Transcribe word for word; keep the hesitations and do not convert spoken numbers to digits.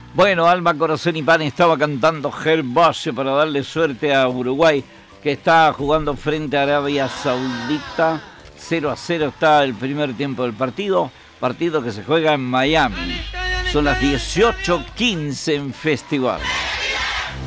Bueno, Alma, Corazón y Pan estaba cantando Herbace para darle suerte a Uruguay, que está jugando frente a Arabia Saudita. cero a cero está el primer tiempo del partido, partido que se juega en Miami. Son las dieciocho quince en Festival.